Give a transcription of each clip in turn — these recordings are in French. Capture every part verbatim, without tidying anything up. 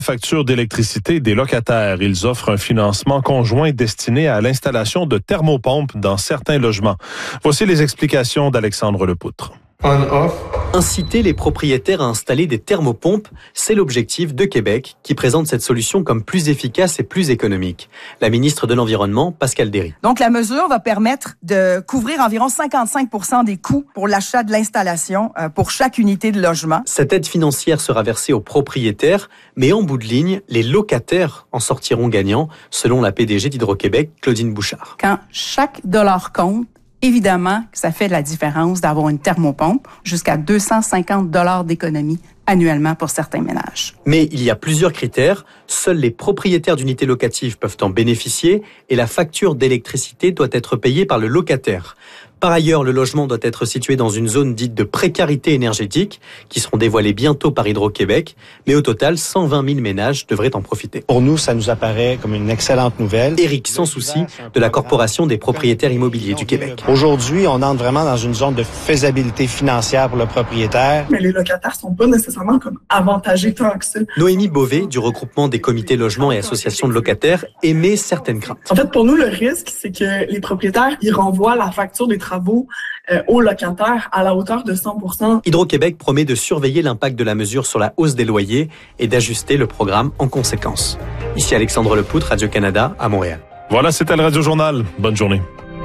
Facture d'électricité des locataires. Ils offrent un financement conjoint destiné à l'installation de thermopompes dans certains logements. Voici les explications d'Alexandre Lepoutre. On-off. Inciter les propriétaires à installer des thermopompes, c'est l'objectif de Québec, qui présente cette solution comme plus efficace et plus économique. La ministre de l'Environnement, Pascale Derry. Donc, la mesure va permettre de couvrir environ cinquante-cinq pour cent des coûts pour l'achat de l'installation euh, pour chaque unité de logement. Cette aide financière sera versée aux propriétaires, mais en bout de ligne, les locataires en sortiront gagnants, selon la P D G d'Hydro-Québec, Claudine Bouchard. Quand chaque dollar compte, évidemment que ça fait la différence d'avoir une thermopompe, jusqu'à deux cent cinquante dollars d'économie annuellement pour certains ménages. Mais il y a plusieurs critères. Seuls les propriétaires d'unités locatives peuvent en bénéficier et la facture d'électricité doit être payée par le locataire. Par ailleurs, le logement doit être situé dans une zone dite de précarité énergétique, qui seront dévoilées bientôt par Hydro-Québec, mais au total, cent vingt mille ménages devraient en profiter. Pour nous, ça nous apparaît comme une excellente nouvelle. Éric Sans-Souci, de la Corporation des propriétaires immobiliers du Québec. Aujourd'hui, on entre vraiment dans une zone de faisabilité financière pour le propriétaire. Mais les locataires sont pas nécessairement comme avantagés tant que ça. Noémie Beauvais, du regroupement des comités logements et associations de locataires, émet certaines craintes. En fait, pour nous, le risque, c'est que les propriétaires, ils renvoient la facture des travaux euh, aux locataires à la hauteur de cent pour cent. Hydro-Québec promet de surveiller l'impact de la mesure sur la hausse des loyers et d'ajuster le programme en conséquence. Ici Alexandre Lepoutre, Radio-Canada, à Montréal. Voilà, c'était le Radio Journal. Bonne journée.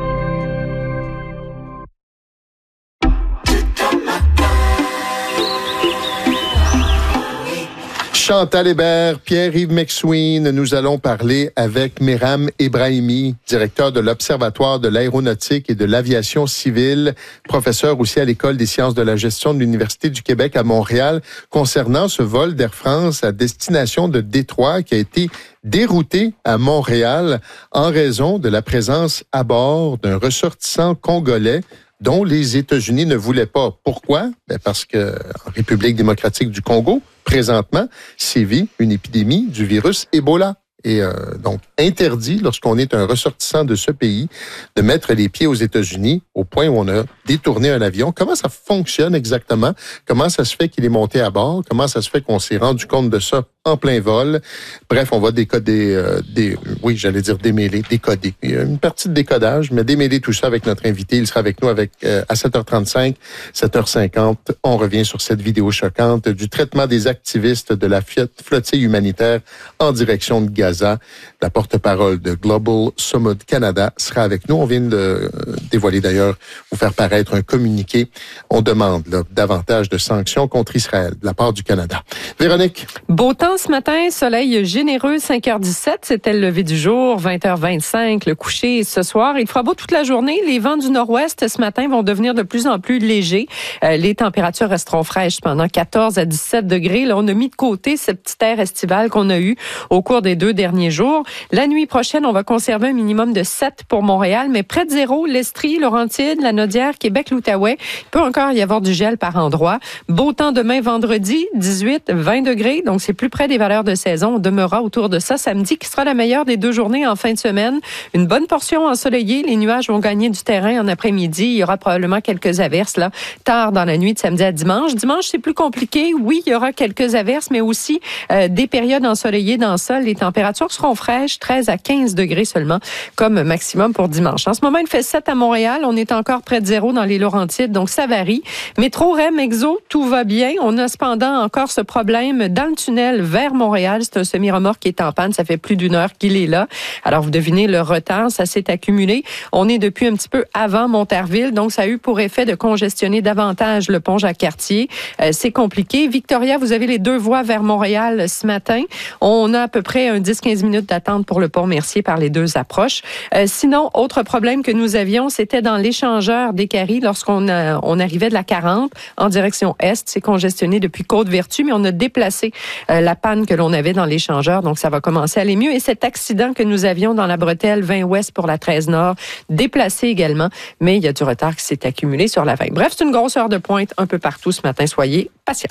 Chantal Hébert, Pierre-Yves McSween, nous allons parler avec Myram Ebrahimi, directeur de l'Observatoire de l'aéronautique et de l'aviation civile, professeur aussi à l'École des sciences de la gestion de l'Université du Québec à Montréal, concernant ce vol d'Air France à destination de Détroit qui a été dérouté à Montréal en raison de la présence à bord d'un ressortissant congolais dont les États-Unis ne voulaient pas. Pourquoi? Ben parce que en République démocratique du Congo, présentement, sévit une épidémie du virus Ebola. Et euh, donc, interdit, lorsqu'on est un ressortissant de ce pays, de mettre les pieds aux États-Unis au point où on a détourné un avion. Comment ça fonctionne exactement? Comment ça se fait qu'il est monté à bord? Comment ça se fait qu'on s'est rendu compte de ça en plein vol? Bref, on va décoder, euh, des, oui, j'allais dire démêler, décoder. Il y a une partie de décodage, mais démêler tout ça avec notre invité. Il sera avec nous avec euh, à sept heures trente-cinq, sept heures cinquante. On revient sur cette vidéo choquante du traitement des activistes de la flottille humanitaire en direction de Gaza. La porte-parole de Global Summit Canada sera avec nous. On vient de dévoiler d'ailleurs, vous faire paraître un communiqué. On demande là, davantage de sanctions contre Israël de la part du Canada. Véronique? Beau temps ce matin, soleil généreux, cinq heures dix-sept, c'était le lever du jour, vingt heures vingt-cinq, le coucher ce soir. Il fera beau toute la journée. Les vents du nord-ouest ce matin vont devenir de plus en plus légers. Euh, les températures resteront fraîches pendant quatorze à dix-sept degrés. Là, on a mis de côté ce petit air estival qu'on a eu au cours des deux derniers jours. La nuit prochaine, on va conserver un minimum de sept pour Montréal, mais près de zéro, l'Estrie, Laurentide, la Naudière, Québec, l'Outaouais. Il peut encore y avoir du gel par endroit. Beau temps demain, vendredi, dix-huit, vingt degrés, donc c'est plus près des valeurs de saison. On demeurera autour de ça samedi, qui sera la meilleure des deux journées en fin de semaine. Une bonne portion ensoleillée. Les nuages vont gagner du terrain en après-midi. Il y aura probablement quelques averses là tard dans la nuit de samedi à dimanche. Dimanche, c'est plus compliqué. Oui, il y aura quelques averses, mais aussi euh, des périodes ensoleillées dans le sol. Les températures seront fraîches, treize à quinze degrés seulement, comme maximum pour dimanche. En ce moment, il fait sept à Montréal. On est encore près de zéro dans les Laurentides, donc ça varie. Métro, R E M, Exo, tout va bien. On a cependant encore ce problème dans le tunnel vers Montréal. C'est un semi-remorque qui est en panne. Ça fait plus d'une heure qu'il est là. Alors, vous devinez le retard, ça s'est accumulé. On est depuis un petit peu avant Montarville, donc ça a eu pour effet de congestionner davantage le pont Jacques-Cartier. Euh, c'est compliqué. Victoria, vous avez les deux voies vers Montréal ce matin. On a à peu près un dix à quinze minutes d'attente pour le pont Mercier par les deux approches. Euh, sinon, autre problème que nous avions, c'était dans l'échangeur d'Écarie lorsqu'on a, on arrivait de la quarante en direction est. C'est congestionné depuis Côte-Vertu, mais on a déplacé euh, la panne que l'on avait dans l'échangeur, donc ça va commencer à aller mieux. Et cet accident que nous avions dans la bretelle vingt ouest pour la treize nord, déplacé également, mais il y a du retard qui s'est accumulé sur la vingt. Bref, c'est une grosse heure de pointe un peu partout ce matin. Soyez patients.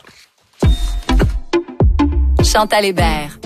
Chantal Hébert.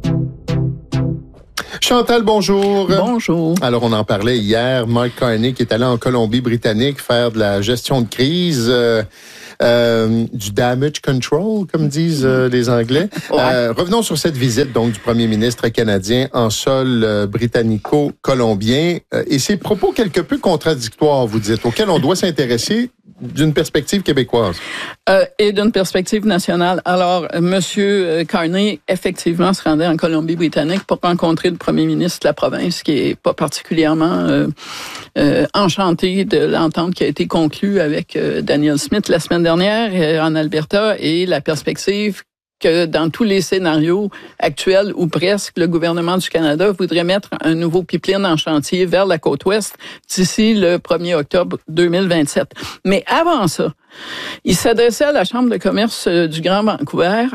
Chantal, bonjour. Bonjour. Alors, on en parlait hier. Mark Carney qui est allé en Colombie-Britannique faire de la gestion de crise. Euh, euh, du damage control, comme disent euh, les Anglais. Ouais. Euh, revenons sur cette visite donc du premier ministre canadien en sol euh, britannico-colombien euh, et ses propos quelque peu contradictoires, vous dites, auxquels on doit s'intéresser d'une perspective québécoise. Euh, et d'une perspective nationale. Alors, Monsieur Carney, effectivement, se rendait en Colombie-Britannique pour rencontrer le premier ministre de la province, qui est pas particulièrement euh, euh, enchanté de l'entente qui a été conclue avec euh, Danielle Smith la semaine dernière euh, en Alberta, et la perspective que dans tous les scénarios actuels ou presque, le gouvernement du Canada voudrait mettre un nouveau pipeline en chantier vers la côte ouest d'ici le premier octobre deux mille vingt-sept. Mais avant ça, il s'adressait à la Chambre de commerce du Grand Vancouver,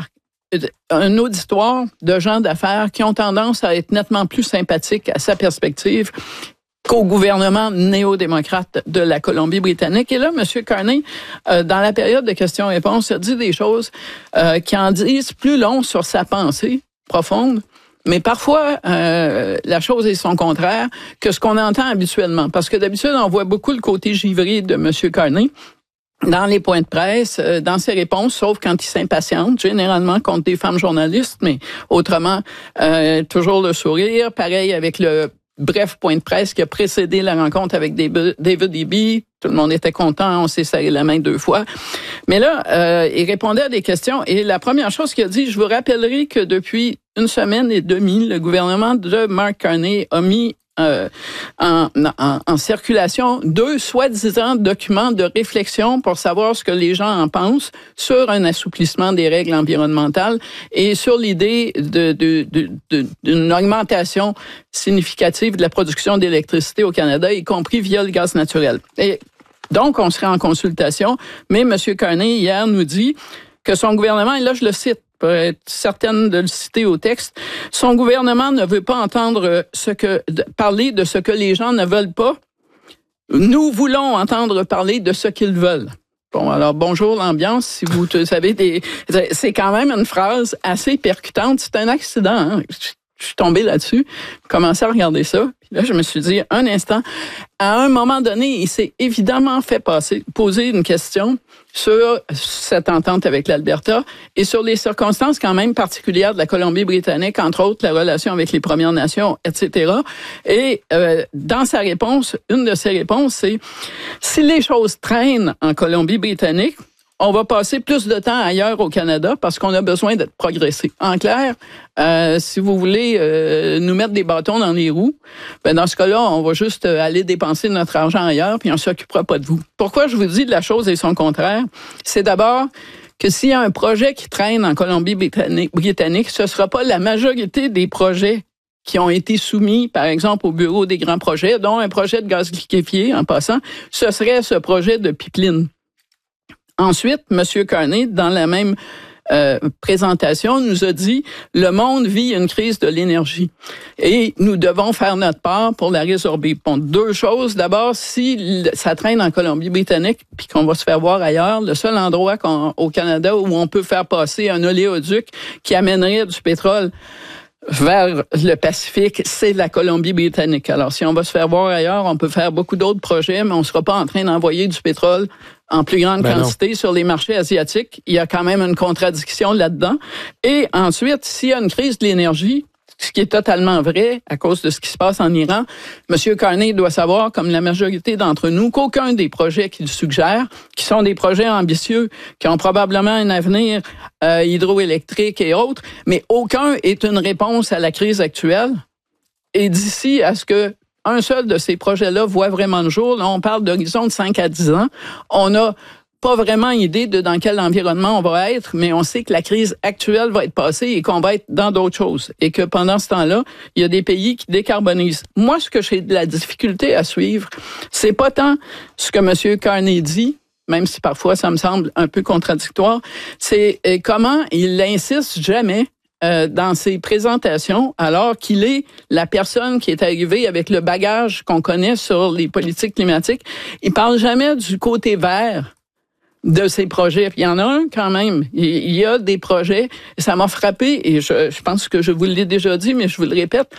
un auditoire de gens d'affaires qui ont tendance à être nettement plus sympathiques à sa perspective qu'au gouvernement néo-démocrate de la Colombie-Britannique. Et là, M. Carney, euh, dans la période de questions-réponses, a dit des choses euh, qui en disent plus long sur sa pensée profonde. Mais parfois, euh, la chose est son contraire que ce qu'on entend habituellement. Parce que d'habitude, on voit beaucoup le côté givré de M. Carney dans les points de presse, euh, dans ses réponses, sauf quand il s'impatiente, généralement contre des femmes journalistes, mais autrement, euh, toujours le sourire. Pareil avec le bref point de presse qui a précédé la rencontre avec David Eby. Tout le monde était content, on s'est serré la main deux fois. Mais là, euh, il répondait à des questions et la première chose qu'il a dit, je vous rappellerai que depuis une semaine et demie, le gouvernement de Mark Carney a mis Euh, en, en, en circulation deux soi-disant documents de réflexion pour savoir ce que les gens en pensent sur un assouplissement des règles environnementales et sur l'idée de, de, de, de, d'une augmentation significative de la production d'électricité au Canada, y compris via le gaz naturel. Et donc, on serait en consultation, mais M. Carney, hier, nous dit que son gouvernement, et là, je le cite, pour être certaine de le citer au texte, son gouvernement ne veut pas entendre ce que parler de ce que les gens ne veulent pas. Nous voulons entendre parler de ce qu'ils veulent. Bon, alors bonjour l'ambiance, si vous savez, des, c'est quand même une phrase assez percutante. C'est un accident, hein? Je suis tombée là-dessus, commencé à regarder ça. Puis là, je me suis dit, un instant, à un moment donné, il s'est évidemment fait passer, poser une question sur cette entente avec l'Alberta et sur les circonstances quand même particulières de la Colombie-Britannique, entre autres la relation avec les Premières Nations, et cetera. Et euh, dans sa réponse, une de ses réponses, c'est si les choses traînent en Colombie-Britannique, on va passer plus de temps ailleurs au Canada parce qu'on a besoin d'être progressé. En clair, euh, si vous voulez euh, nous mettre des bâtons dans les roues, ben dans ce cas-là, on va juste aller dépenser notre argent ailleurs puis on s'occupera pas de vous. Pourquoi je vous dis de la chose et son contraire? C'est d'abord que s'il y a un projet qui traîne en Colombie-Britannique, Britannique, ce sera pas la majorité des projets qui ont été soumis, par exemple, au bureau des grands projets, dont un projet de gaz liquéfié, en passant, ce serait ce projet de pipeline. Ensuite, M. Carney, dans la même euh, présentation, nous a dit « Le monde vit une crise de l'énergie et nous devons faire notre part pour la résorber. » Bon, deux choses. D'abord, si ça traîne en Colombie-Britannique puis qu'on va se faire voir ailleurs, le seul endroit qu'on, au Canada où on peut faire passer un oléoduc qui amènerait du pétrole vers le Pacifique, c'est la Colombie-Britannique. Alors, si on va se faire voir ailleurs, on peut faire beaucoup d'autres projets, mais on ne sera pas en train d'envoyer du pétrole en plus grande ben quantité non. sur les marchés asiatiques. Il y a quand même une contradiction là-dedans. Et ensuite, s'il y a une crise de l'énergie, ce qui est totalement vrai à cause de ce qui se passe en Iran, M. Carney doit savoir, comme la majorité d'entre nous, qu'aucun des projets qu'il suggère, qui sont des projets ambitieux, qui ont probablement un avenir euh, hydroélectrique et autres, mais aucun est une réponse à la crise actuelle. Et d'ici à ce que un seul de ces projets-là voit vraiment le jour, là, on parle d'horizon de cinq à dix ans, on n'a pas vraiment idée de dans quel environnement on va être, mais on sait que la crise actuelle va être passée et qu'on va être dans d'autres choses. Et que pendant ce temps-là, il y a des pays qui décarbonisent. Moi, ce que j'ai de la difficulté à suivre, c'est pas tant ce que M. Carney dit, même si parfois ça me semble un peu contradictoire, c'est comment il insiste jamais Euh, dans ses présentations, alors qu'il est la personne qui est arrivée avec le bagage qu'on connaît sur les politiques climatiques. Il parle jamais du côté vert de ces projets. Il y en a un quand même. Il y a des projets. Ça m'a frappé et je, je pense que je vous l'ai déjà dit, mais je vous le répète.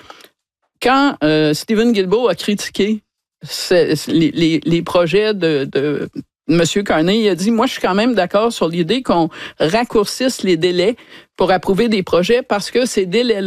Quand euh, Stephen Guilbeault a critiqué ces, les, les, les projets de, de M. Carney il a dit, moi, je suis quand même d'accord sur l'idée qu'on raccourcisse les délais pour approuver des projets parce que ces délais-là